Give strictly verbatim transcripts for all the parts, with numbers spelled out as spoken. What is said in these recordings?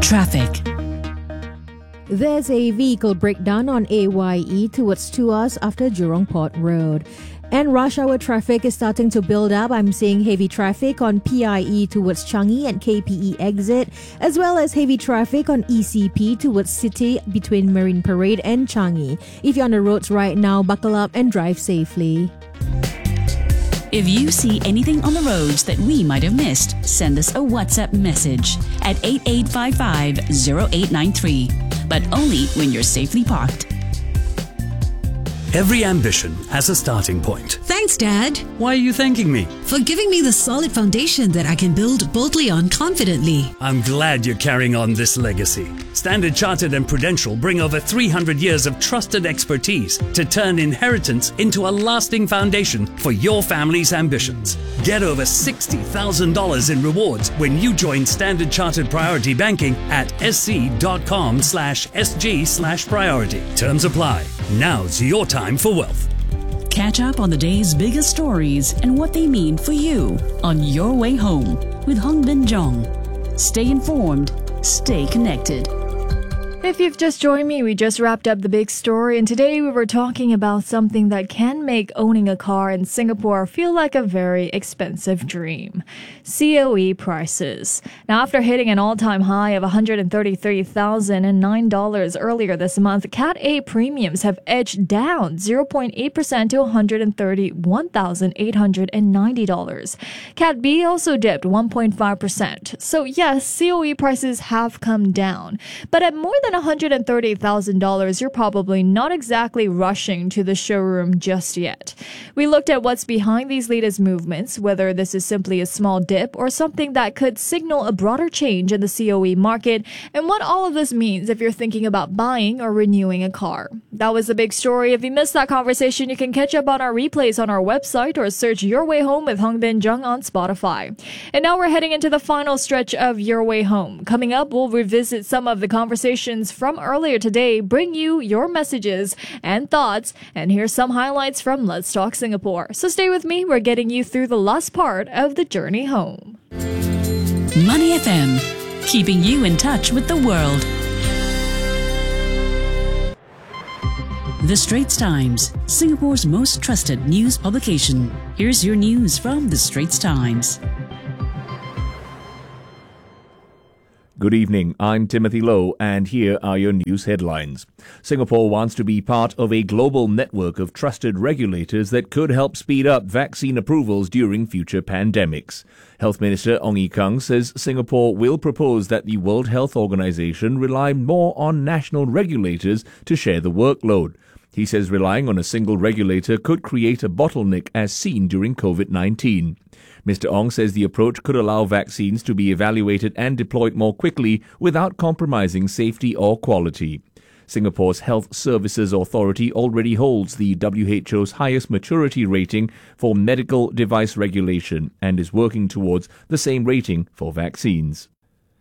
Traffic. There's a vehicle breakdown on A Y E towards Tuas after Jurong Port Road. And rush hour traffic is starting to build up. I'm seeing heavy traffic on P I E towards Changi and K P E exit, as well as heavy traffic on E C P towards City between Marine Parade and Changi. If you're on the roads right now, buckle up and drive safely. If you see anything on the roads that we might have missed, send us a WhatsApp message at eight eight five five zero eight nine three. But only when you're safely parked. Every ambition has a starting point. Thanks, Dad. Why are you thanking me? For giving me the solid foundation that I can build boldly on confidently. I'm glad you're carrying on this legacy. Standard Chartered and Prudential bring over three hundred years of trusted expertise to turn inheritance into a lasting foundation for your family's ambitions. Get over sixty thousand dollars in rewards when you join Standard Chartered Priority Banking at sc.com slash sg slash priority. Terms apply. Now's your time for wealth. Catch up on the day's biggest stories and what they mean for you on Your Way Home with Hong Bin Jong. Stay informed, stay connected. If you've just joined me, we just wrapped up the big story, and today we were talking about something that can make owning a car in Singapore feel like a very expensive dream. C O E prices. Now, after hitting an all-time high of one hundred thirty-three thousand nine dollars earlier this month, Cat A premiums have edged down zero point eight percent to one hundred thirty-one thousand eight hundred ninety dollars. Cat B also dipped one point five percent. So yes, C O E prices have come down, but at more than one hundred thirty thousand dollars, you're probably not exactly rushing to the showroom just yet. We looked at what's behind these latest movements, whether this is simply a small dip or something that could signal a broader change in the C O E market, and what all of this means if you're thinking about buying or renewing a car. That was the big story. If you missed that conversation, you can catch up on our replays on our website or search Your Way Home with Hong Bin Jung on Spotify. And now we're heading into the final stretch of Your Way Home. Coming up, we'll revisit some of the conversations from earlier today, bring you your messages and thoughts, and here's some highlights from Let's Talk Singapore. So stay with me, we're getting you through the last part of the journey home. Money F M, keeping you in touch with the world. The Straits Times, Singapore's most trusted news publication. Here's your news from The Straits Times. Good evening, I'm Timothy Low, and here are your news headlines. Singapore wants to be part of a global network of trusted regulators that could help speed up vaccine approvals during future pandemics. Health Minister Ong Ye Kung says Singapore will propose that the World Health Organization rely more on national regulators to share the workload. He says relying on a single regulator could create a bottleneck as seen during COVID nineteen. Mister Ong says the approach could allow vaccines to be evaluated and deployed more quickly without compromising safety or quality. Singapore's Health Services Authority already holds the W H O's highest maturity rating for medical device regulation and is working towards the same rating for vaccines.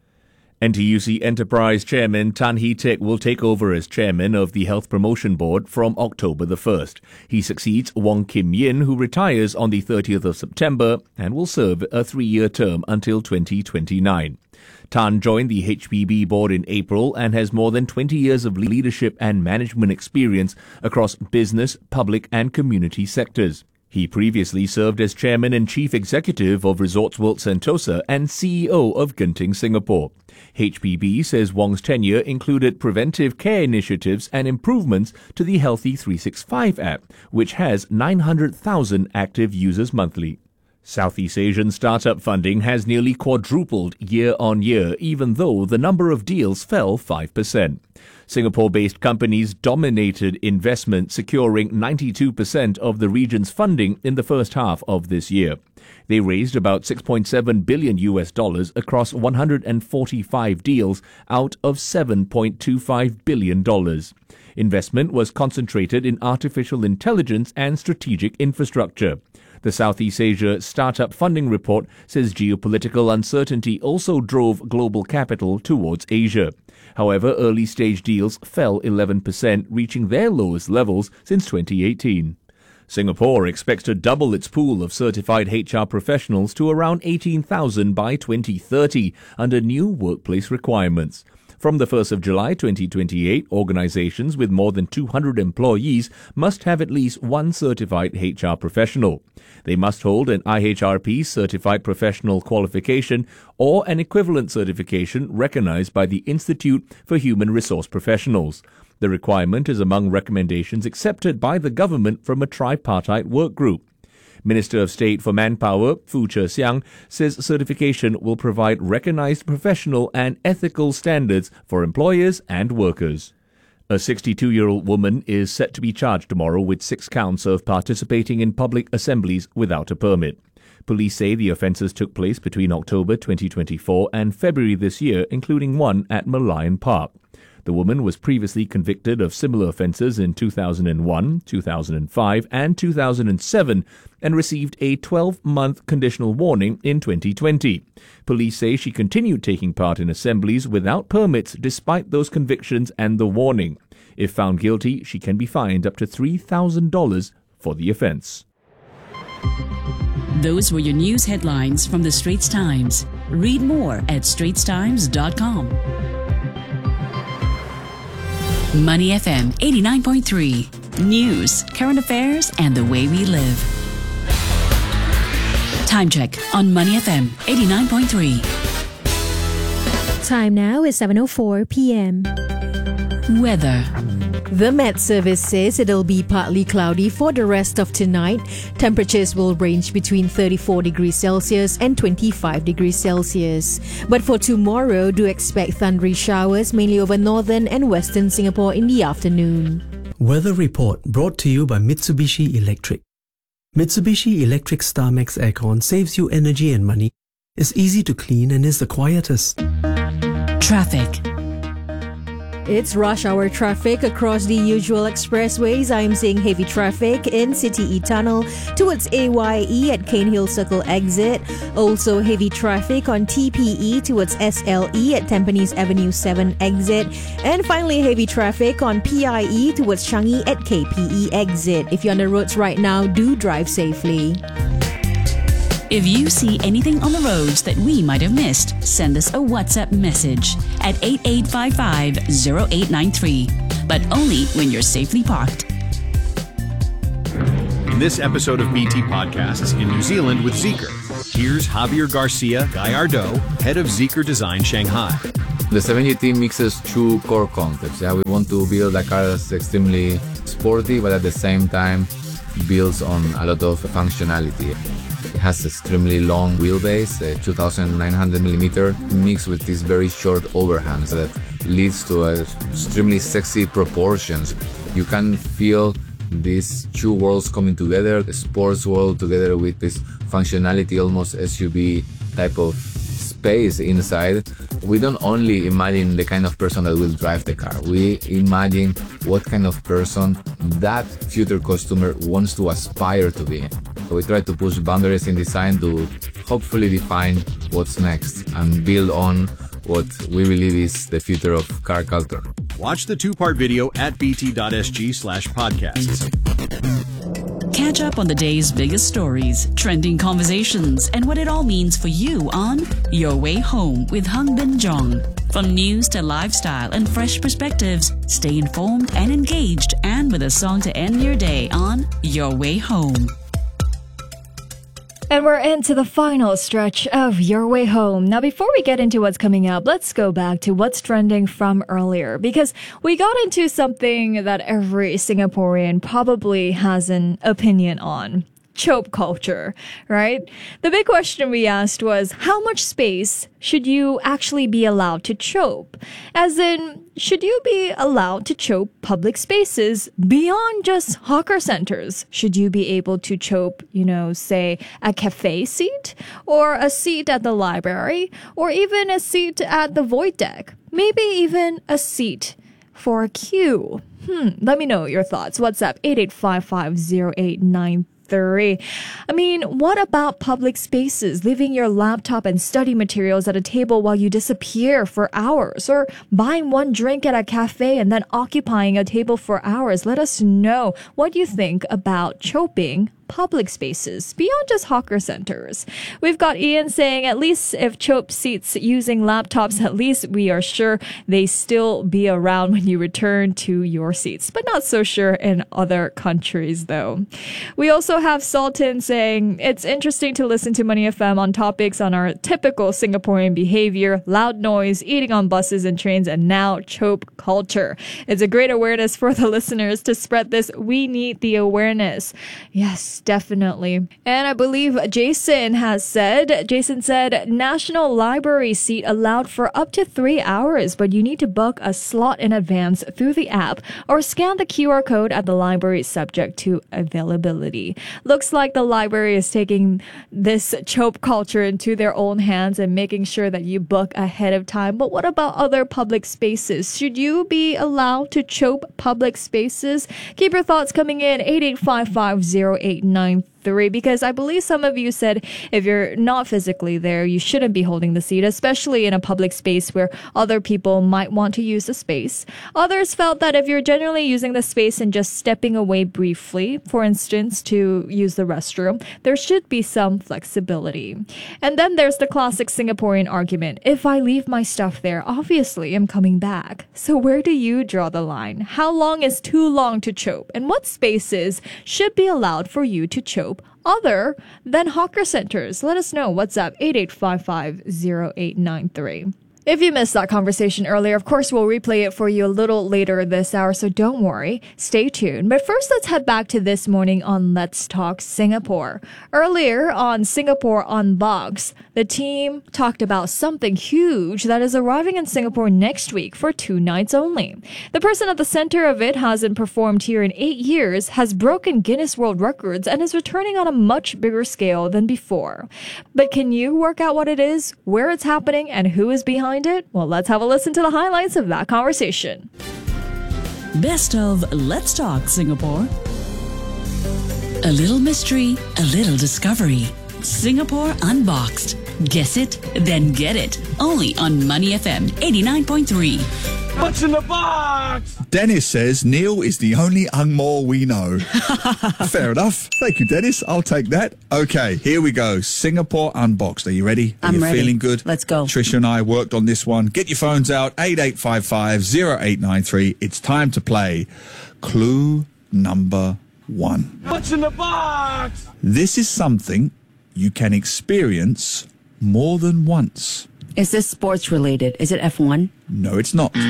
N T U C Enterprise Chairman Tan Hee Teck will take over as Chairman of the Health Promotion Board from October the first. He succeeds Wong Kim Yin, who retires on the thirtieth of September and will serve a three-year term until twenty twenty-nine. Tan joined the H P B board in April and has more than twenty years of leadership and management experience across business, public and community sectors. He previously served as Chairman and Chief Executive of Resorts World Sentosa and C E O of Genting Singapore. H P B says Wong's tenure included preventive care initiatives and improvements to the Healthy three sixty-five app, which has nine hundred thousand active users monthly. Southeast Asian startup funding has nearly quadrupled year on year, even though the number of deals fell five percent. Singapore-based companies dominated investment, securing ninety-two percent of the region's funding in the first half of this year. They raised about six point seven billion U S dollars across one hundred forty-five deals out of seven point two five billion dollars. Investment was concentrated in artificial intelligence and strategic infrastructure. The Southeast Asia Startup Funding Report says geopolitical uncertainty also drove global capital towards Asia. However, early-stage deals fell eleven percent, reaching their lowest levels since twenty eighteen. Singapore expects to double its pool of certified H R professionals to around eighteen thousand by twenty thirty under new workplace requirements. From the first of July twenty twenty-eight, organizations with more than two hundred employees must have at least one certified H R professional. They must hold an I H R P certified professional qualification or an equivalent certification recognized by the Institute for Human Resource Professionals. The requirement is among recommendations accepted by the government from a tripartite work group. Minister of State for Manpower, Fu Chexiang, says certification will provide recognized professional and ethical standards for employers and workers. A sixty-two-year-old woman is set to be charged tomorrow with six counts of participating in public assemblies without a permit. Police say the offences took place between October twenty twenty-four and February this year, including one at Merlion Park. The woman was previously convicted of similar offences in two thousand one, two thousand five and two thousand seven and received a twelve-month conditional warning in twenty twenty. Police say she continued taking part in assemblies without permits despite those convictions and the warning. If found guilty, she can be fined up to three thousand dollars for the offence. Those were your news headlines from the Straits Times. Read more at straits times dot com. Money F M eighty-nine point three. News, current affairs, and the way we live. Time check on Money F M eighty-nine point three. Time now is seven oh four p.m. Weather. The Met Service says it'll be partly cloudy for the rest of tonight. Temperatures will range between thirty-four degrees Celsius and twenty-five degrees Celsius. But for tomorrow, do expect thundery showers mainly over northern and western Singapore in the afternoon. Weather report brought to you by Mitsubishi Electric. Mitsubishi Electric StarMax Aircon saves you energy and money, is easy to clean and is the quietest. Traffic. It's rush hour traffic across the usual expressways. I'm seeing heavy traffic in City E Tunnel towards A Y E at Cane Hill Circle exit. Also heavy traffic on T P E towards S L E at Tampines Avenue seven exit. And finally heavy traffic on P I E towards Changi at K P E exit. If you're on the roads right now, do drive safely. If you see anything on the roads that we might have missed, send us a WhatsApp message at eight eight five five, zero eight nine three, but only when you're safely parked. In this episode of B T Podcasts in New Zealand with Zeekr, here's Javier Garcia Gallardo, head of Zeekr Design Shanghai. The seven G T mixes two core concepts. Yeah, we want to build a car that's extremely sporty, but at the same time builds on a lot of functionality. It has extremely long wheelbase, uh, two thousand nine hundred millimeter, mixed with these very short overhangs that leads to uh, extremely sexy proportions. You can feel these two worlds coming together, the sports world together with this functionality, almost S U V type of space inside. We don't only imagine the kind of person that will drive the car. We imagine what kind of person that future customer wants to aspire to be. So we try to push boundaries in design to hopefully define what's next and build on what we believe is the future of car culture. Watch the two-part video at bt.sg slash podcasts. Catch up on the day's biggest stories, trending conversations, and what it all means for you on Your Way Home with Hung Bin Jong. From news to lifestyle and fresh perspectives, stay informed and engaged, and with a song to end your day on Your Way Home. And we're into the final stretch of Your Way Home. Now, before we get into what's coming up, let's go back to what's trending from earlier, because we got into something that every Singaporean probably has an opinion on. Chope culture, right? The big question we asked was, how much space should you actually be allowed to chope? As in, should you be allowed to chope public spaces beyond just hawker centers? Should you be able to chope, you know, say a cafe seat, or a seat at the library, or even a seat at the void deck? Maybe even a seat for a queue. Hmm, let me know your thoughts. WhatsApp eight eight five five, zero eight nine three. I mean, what about public spaces, leaving your laptop and study materials at a table while you disappear for hours, or buying one drink at a cafe and then occupying a table for hours? Let us know what you think about choping public spaces beyond just hawker centers. We've got Ian saying, at least if CHOPE seats using laptops, at least we are sure they still be around when you return to your seats, but not so sure in other countries though. We also have Sultan saying, it's interesting to listen to Money F M on topics on our typical Singaporean behavior, loud noise, eating on buses and trains, and now CHOPE culture. It's a great awareness for the listeners to spread this. We need the awareness. Yes, definitely. And I believe Jason has said, Jason said, National Library seat allowed for up to three hours, but you need to book a slot in advance through the app or scan the Q R code at the library subject to availability. Looks like the library is taking this CHOPE culture into their own hands and making sure that you book ahead of time. But what about other public spaces? Should you be allowed to CHOPE public spaces? Keep your thoughts coming in, eight eight five five zero eight nine three, because I believe some of you said if you're not physically there, you shouldn't be holding the seat, especially in a public space where other people might want to use the space. Others felt that if you're generally using the space and just stepping away briefly, for instance, to use the restroom, there should be some flexibility. And then there's the classic Singaporean argument. If I leave my stuff there, obviously I'm coming back. So where do you draw the line? How long is too long to CHOPE? And what spaces should be allowed for you to CHOPE other than hawker centers? Let us know. What's up? eight eight five five zero eight nine three. If you missed that conversation earlier, of course, we'll replay it for you a little later this hour, so don't worry. Stay tuned. But first, let's head back to this morning on Let's Talk Singapore. Earlier on Singapore Unboxed, the team talked about something huge that is arriving in Singapore next week for two nights only. The person at the center of it hasn't performed here in eight years, has broken Guinness World Records, and is returning on a much bigger scale than before. But can you work out what it is, where it's happening, and who is behind it? Well, let's have a listen to the highlights of that conversation. Best of Let's Talk Singapore. A little mystery, a little discovery. Singapore Unboxed. Guess it, then get it. Only on Money F M eighty-nine point three. What's in the box? Dennis says Neil is the only Angmo we know. Fair enough. Thank you, Dennis. I'll take that. Okay, here we go. Singapore Unboxed. Are you ready? Are I'm you ready. Feeling good? Let's go. Trisha and I worked on this one. Get your phones out. eight eight five five zero eight nine three. It's time to play clue number one. What's in the box? This is something you can experience more than once. Is this sports related? Is it F one? No, it's not.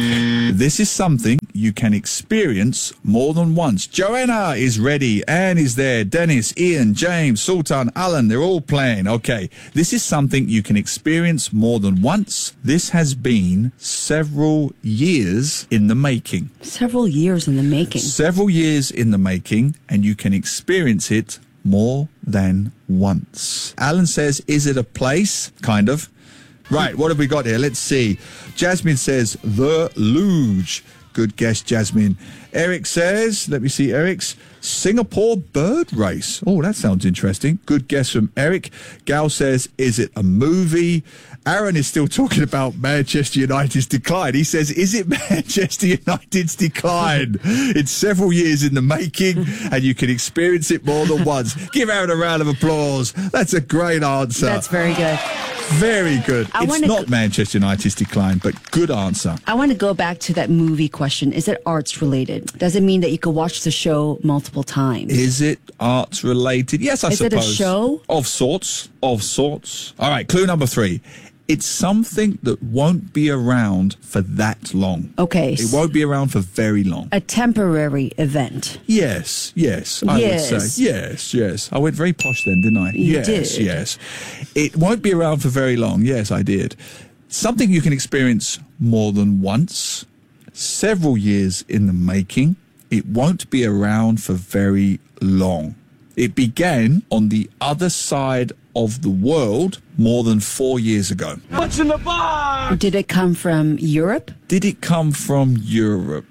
This is something you can experience more than once. Joanna is ready. Anne is there. Dennis, Ian, James, Sultan, Alan, they're all playing. Okay. This is something you can experience more than once. This has been several years in the making. Several years in the making. Several years in the making, and you can experience it more than once. Alan says, is it a place? Kind of. Right, what have we got here? Let's see. Jasmine says, the luge. Good guess, Jasmine. Eric says, let me see Eric's, Singapore bird race. Oh, that sounds interesting. Good guess from Eric. Gal says, is it a movie? Aaron is still talking about Manchester United's decline. He says, is it Manchester United's decline? It's several years in the making, and you can experience it more than once. Give Aaron a round of applause. That's a great answer. That's very good. Very good. I it's not go- Manchester United's decline, but good answer. I want to go back to that movie question. Is it arts related? Does it mean that you could watch the show multiple times? Is it arts related? Yes, I Is suppose. Is it a show? Of sorts. Of sorts. All right, clue number three. It's something that won't be around for that long. Okay. It won't be around for very long. A temporary event. Yes, yes, I yes. would say. Yes, yes. I went very posh then, didn't I? You yes, did. yes. It won't be around for very long. Yes, I did. Something you can experience more than once. Several years in the making. It won't be around for very long. It began on the other side of the world more than four years ago. What's in the box? Did it come from Europe? Did it come from Europe?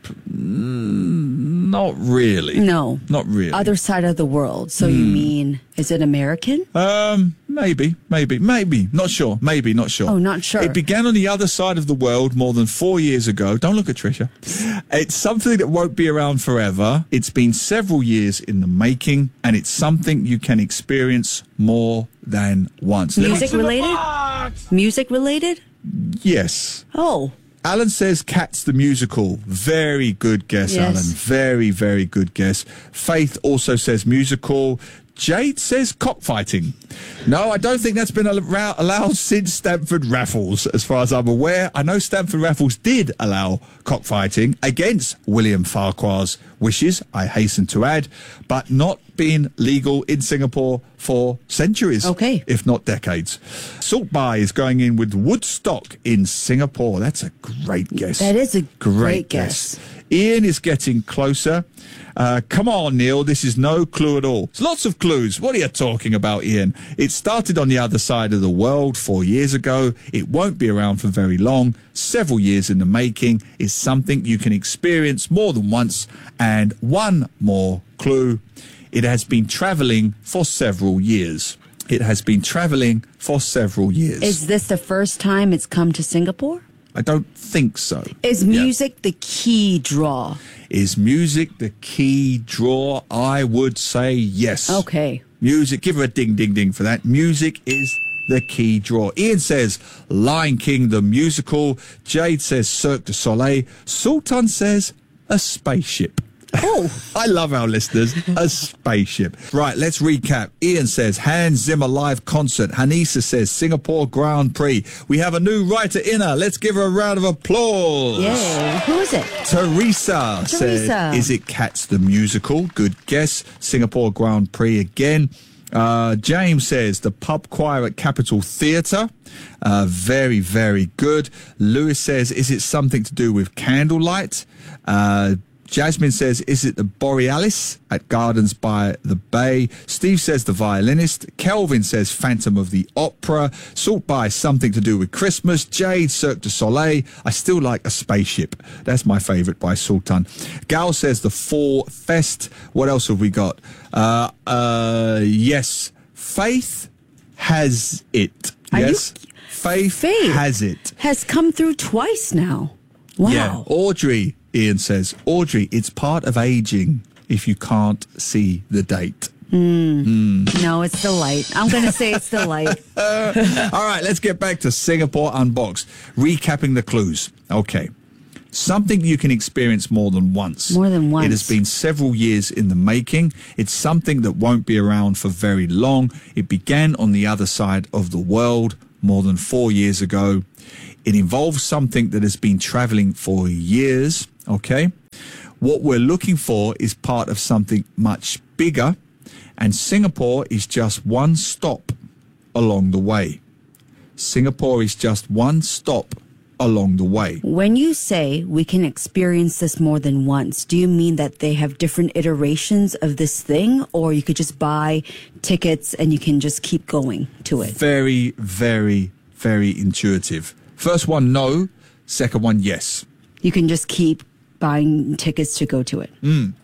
Mm, not really. No. Not really. Other side of the world. So mm. you mean, is it American? Um, Maybe, maybe, maybe. Not sure. Maybe, not sure. Oh, not sure. It began on the other side of the world more than four years ago. Don't look at Tricia. It's something that won't be around forever. It's been several years in the making, and it's something you can experience more than once. Music related? Music related? Yes. Oh. Alan says Cats the Musical. Very good guess, Yes. Alan. Very, very good guess. Faith also says musical. Jade says cockfighting. No, I don't think that's been allow- allowed since Stamford Raffles, as far as I'm aware. I know Stamford Raffles did allow cockfighting against William Farquhar's wishes, I hasten to add, but not been legal in Singapore for centuries, okay, if not decades. Salt Bai is going in with Woodstock in Singapore. That's a great guess. That is a great, great guess. guess. Ian is getting closer. Uh, come on, Neil. This is no clue at all. There's lots of clues. What are you talking about, Ian? It started on the other side of the world four years ago. It won't be around for very long. Several years in the making. Is something you can experience more than once. And one more clue. It has been travelling for several years. It has been travelling for several years. Is this the first time it's come to Singapore? I don't think so. Is music the key draw? Is music the key draw? I would say yes. Okay. Music, give her a ding, ding, ding for that. Music is the key draw. Ian says Lion King the musical. Jade says Cirque du Soleil. Sultan says a spaceship. Oh, I love our listeners. A spaceship. Right, let's recap. Ian says Hans Zimmer live concert. Hanisa says Singapore Grand Prix. We have a new writer in her. Let's give her a round of applause. Yay. Who is it? Teresa, Teresa. said, is it Cats the musical? Good guess. Singapore Grand Prix again. Uh, James says the pub choir at Capitol Theatre. Uh, very, very good. Lewis says, is it something to do with candlelight? Uh, Jasmine says, is it the Borealis at Gardens by the Bay? Steve says the violinist. Kelvin says Phantom of the Opera. Salt By something to do with Christmas. Jade, Cirque du Soleil. I still like a spaceship. That's my favourite by Sultan. Gal says the Four Fest. What else have we got? Uh, uh, yes. Faith has it. Are yes. you- Faith, Faith has it. Has come through twice now. Wow. Yeah. Audrey, Ian says, Audrey, it's part of aging if you can't see the date. Mm. Mm. No, it's the light. I'm going to say it's the light. All right, let's get back to Singapore Unboxed. Recapping the clues. Okay. Something you can experience more than once. More than once. It has been several years in the making. It's something that won't be around for very long. It began on the other side of the world more than four years ago. It involves something that has been traveling for years. Okay. What we're looking for is part of something much bigger, and Singapore is just one stop along the way. Singapore is just one stop along the way. When you say we can experience this more than once, do you mean that they have different iterations of this thing, or you could just buy tickets and you can just keep going to it? Very, very, very intuitive. First one, no. Second one, yes. You can just keep buying tickets to go to it. Mm.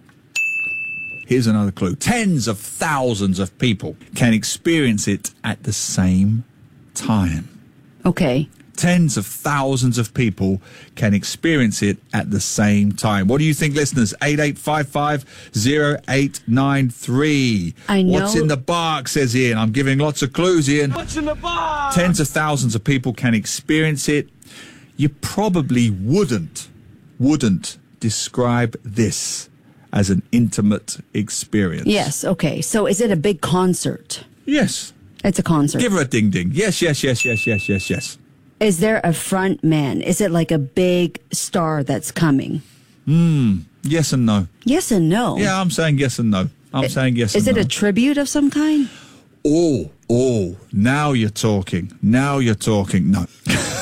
Here's another clue. Tens of thousands of people can experience it at the same time. Okay. Tens of thousands of people can experience it at the same time. What do you think, listeners? eight eight five five, zero eight nine three. I know. What's in the box, says Ian. I'm giving lots of clues, Ian. What's in the box? Tens of thousands of people can experience it. You probably wouldn't, wouldn't describe this as an intimate experience. Yes, okay. So is it a big concert? Yes. It's a concert. Give her a ding ding. Yes, yes, yes, yes, yes, yes, yes. Is there a front man? Is it like a big star that's coming? Hmm. Yes and no. Yes and no. Yeah, I'm saying yes and no. I'm It- saying yes Is and it no. a tribute of some kind? Oh, oh, now you're talking. Now you're talking. No.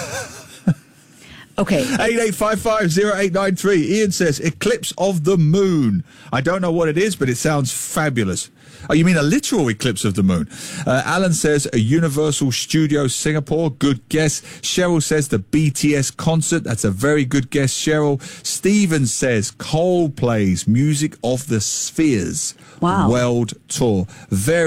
Okay. eight eight five five, zero eight nine three. Ian says, eclipse of the moon. I don't know what it is, but it sounds fabulous. Oh, you mean a literal eclipse of the moon? Uh, Alan says, a Universal Studios Singapore. Good guess. Cheryl says, the B T S concert. That's a very good guess, Cheryl. Steven says, Coldplay's Music of the Spheres Wow. World Tour. Very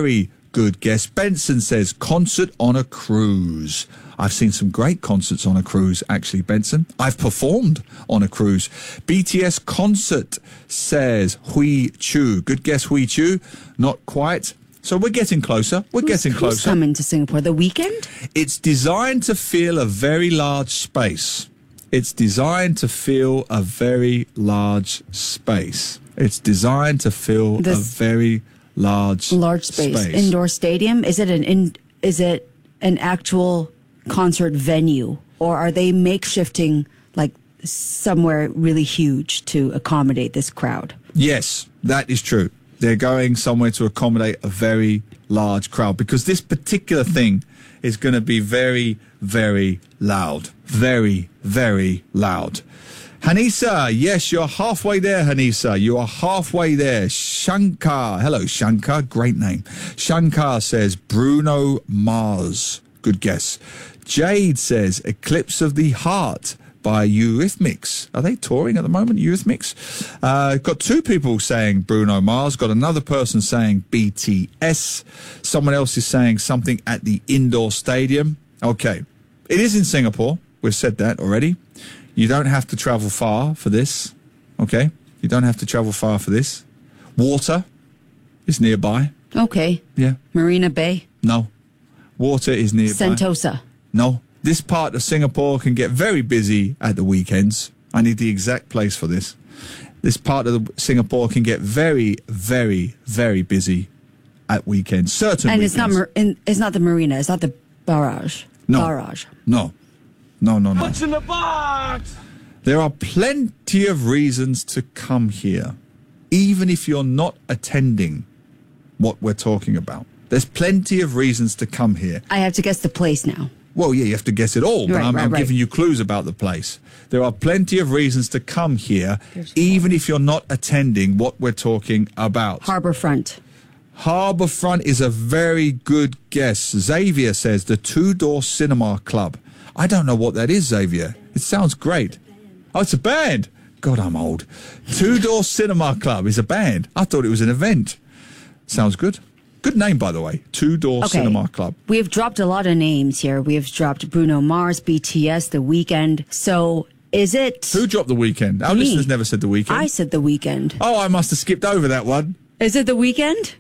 good guess. Benson says concert on a cruise. I've seen some great concerts on a cruise, actually, Benson. I've performed on a cruise. B T S concert, says Hui Chu. Good guess, Hui Chu. Not quite. So we're getting closer. We're who's, getting closer. Who's coming to Singapore? The Weeknd? It's designed to fill a very large space. It's designed to fill a very large space. It's designed to fill this a very large large space. space. Indoor stadium? Is it an in, is it an actual concert venue, or are they makeshifting like somewhere really huge to accommodate this crowd? Yes, that is true. They're going somewhere to accommodate a very large crowd because this particular thing is going to be very, very loud. Very, very loud. Hanisa, yes, you're halfway there, Hanisa. You are halfway there. Shankar, hello, Shankar, great name. Shankar says Bruno Mars. Good guess. Jade says Eclipse of the Heart by Eurythmics. Are they touring at the moment, Eurythmics? Uh, got two people saying Bruno Mars. Got another person saying B T S. Someone else is saying something at the indoor stadium. Okay. It is in Singapore. We've said that already. You don't have to travel far for this. Okay? You don't have to travel far for this. Water is nearby. Okay. Yeah. Marina Bay? No. Water is nearby. Sentosa? No. This part of Singapore can get very busy at the weekends. I need the exact place for this. This part of the Singapore can get very, very, very busy at weekends. Certain and weekends. it's not mar- in, it's not the marina. It's not the barrage. No. Barrage. No. No, no, no. What's in the box? There are plenty of reasons to come here, even if you're not attending what we're talking about. There's plenty of reasons to come here. I have to guess the place now. Well, yeah, you have to guess it all, but Right, I'm, right, I'm right. giving you clues about the place. There are plenty of reasons to come here, even if you're not attending what we're talking about. Harbourfront. Harbourfront is a very good guess. Xavier says the Two Door Cinema Club. I don't know what that is, Xavier. It sounds great. Oh, it's a band. God, I'm old. Two Door Cinema Club is a band. I thought it was an event. Sounds good. Good name, by the way. Two Door Okay. Cinema Club. We have dropped a lot of names here. We have dropped Bruno Mars, B T S, The Weeknd. So is it... Who dropped The Weeknd? Our Me. listeners never said The Weeknd. I said The Weeknd. Oh, I must have skipped over that one. Is it The Weeknd?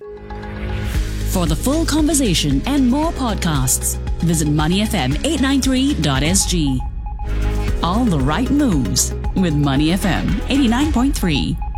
For the full conversation and more podcasts, visit money f m eight nine three dot s g. All the right moves with Money F M eighty-nine point three.